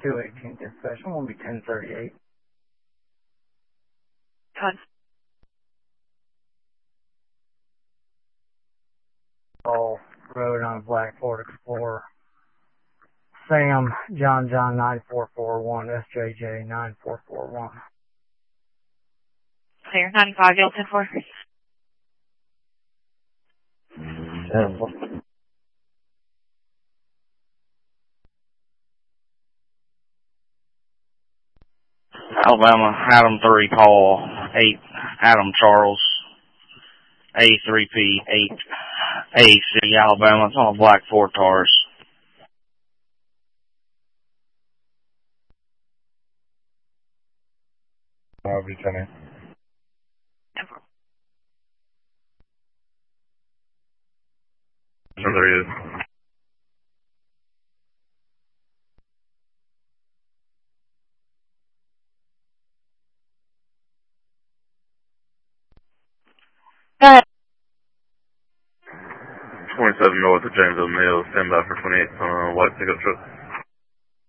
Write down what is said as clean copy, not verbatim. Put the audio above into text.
218 dispatch. I'm going to be 1038. Con. All road on a black Ford Explorer. Sam, John 9441, SJJ 9441. Clear. 95, Yale 10-4. Alabama, Adam 3, Paul 8, Adam Charles, A3P 8, A City, Alabama. It's on a black Ford Taurus. Lieutenant. There he is. Go ahead. 27 north of James O'Neill, stand by for 28 white pickup truck.